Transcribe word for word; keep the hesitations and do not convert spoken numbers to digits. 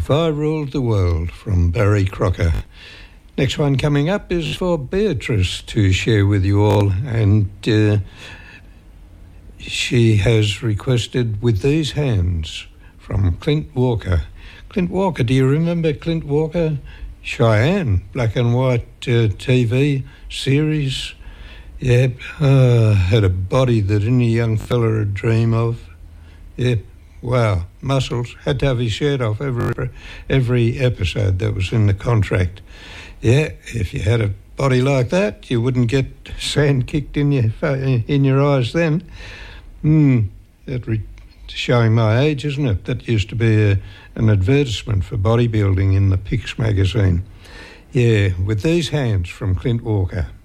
If I Ruled the World from Barry Crocker. Next one coming up is for Beatrice to share with you all, and uh, she has requested With These Hands from Clint Walker. Clint Walker, do you remember Clint Walker? Cheyenne, black and white uh, T V series. Yep, uh, had a body that any young fella would dream of. Yep, wow, muscles. Had to have his shirt off every every episode. That was in the contract. Yeah, if you had a body like that, you wouldn't get sand kicked in your in your eyes then. Hmm, that re- showing my age, isn't it? That used to be a, an advertisement for bodybuilding in the Pix magazine. Yeah, With These Hands from Clint Walker.